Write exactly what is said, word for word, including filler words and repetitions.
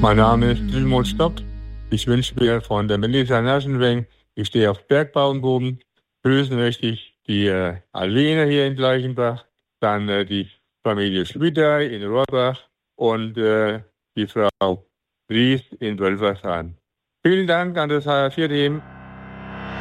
Mein Name ist Dilmut Stopp. Ich wünsche mir von der Melissa Naschenweng, ich stehe auf Bergbauernboden. Grüßen möchte ich die äh, Alwene hier in Gleichenbach, dann äh, die Familie Schmidtei in Rohrbach und äh, die Frau Ries in Wölfersheim. Vielen Dank an das H R vier Team.